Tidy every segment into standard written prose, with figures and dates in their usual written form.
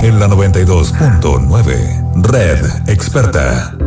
en la 92.9. Red Experta.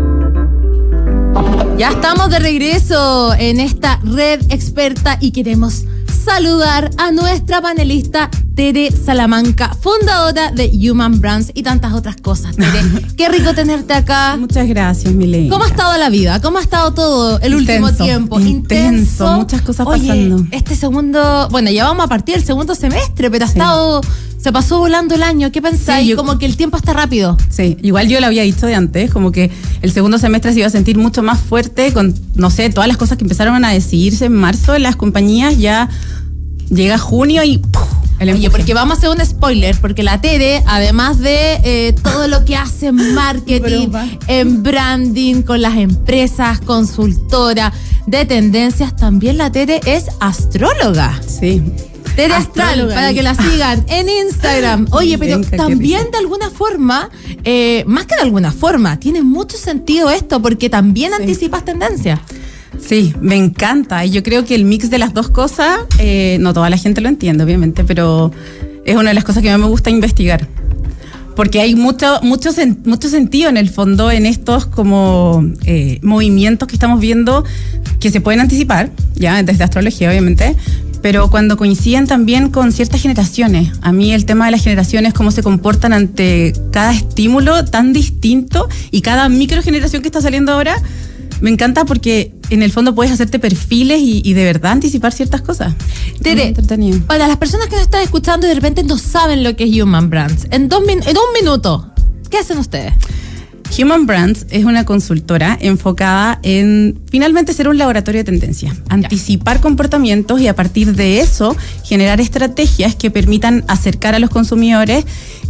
Ya estamos de regreso en esta Red Experta y queremos saludar a nuestra panelista Tere Salamanca, fundadora de Human Brands y tantas otras cosas. Tere, qué rico tenerte acá. Muchas gracias, Milena. ¿Cómo ha estado la vida? ¿Cómo ha estado todo el último tiempo? Intenso, muchas cosas pasando. Este segundo, bueno, ya vamos a partir del segundo semestre, pero ha estado, se pasó volando el año. ¿Qué pensáis? Como que el tiempo está rápido. Sí, igual yo lo había dicho de antes, como que el segundo semestre se iba a sentir mucho más fuerte con, no sé, todas las cosas que empezaron a decidirse en marzo en las compañías. Ya llega junio y ¡puf! Oye, porque vamos a hacer un spoiler, porque la Tere, además de todo lo que hace en marketing, en branding, con las empresas, consultora de tendencias, también la Tere es astróloga. Sí. Tere Astral, para que la sigan en Instagram. Oye, pero también de alguna forma, más que de alguna forma, tiene mucho sentido esto, porque también anticipas tendencias. Sí, me encanta. Y yo creo que el mix de las dos cosas, no toda la gente lo entiende, obviamente, pero es una de las cosas que más me gusta investigar. Porque hay mucho sentido en el fondo en estos como movimientos que estamos viendo que se pueden anticipar, ya desde astrología, obviamente, pero cuando coinciden también con ciertas generaciones. A mí el tema de las generaciones, cómo se comportan ante cada estímulo tan distinto y cada microgeneración que está saliendo ahora, me encanta porque en el fondo puedes hacerte perfiles y de verdad anticipar ciertas cosas. Tere, para las personas que nos están escuchando y de repente no saben lo que es Human Brands, en un minuto, ¿qué hacen ustedes? Human Brands es una consultora enfocada en finalmente ser un laboratorio de tendencias, anticipar comportamientos y a partir de eso generar estrategias que permitan acercar a los consumidores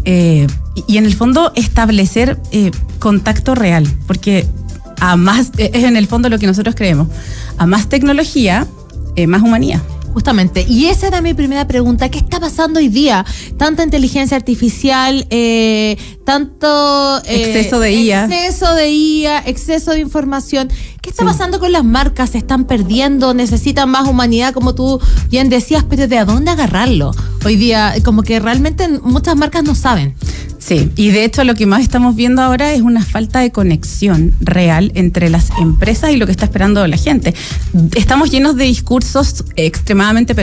y en el fondo establecer contacto real, porque a más, es en el fondo lo que nosotros creemos, a más tecnología, más humanidad. Justamente, y esa era mi primera pregunta. ¿Qué está pasando hoy día? Tanta inteligencia artificial, tanto exceso de IA, exceso de información. ¿Qué está pasando con las marcas? ¿Se están perdiendo? ¿Necesitan más humanidad, como tú bien decías? Pero ¿de dónde agarrarlo? Hoy día, como que realmente muchas marcas no saben. Sí, y de hecho lo que más estamos viendo ahora es una falta de conexión real entre las empresas y lo que está esperando la gente. Estamos llenos de discursos extremadamente